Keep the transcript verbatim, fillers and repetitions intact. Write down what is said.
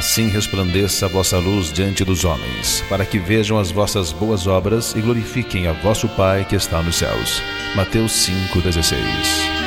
Assim resplandeça a vossa luz diante dos homens, para que vejam as vossas boas obras e glorifiquem a vosso Pai que está nos céus. Mateus cinco, dezesseis.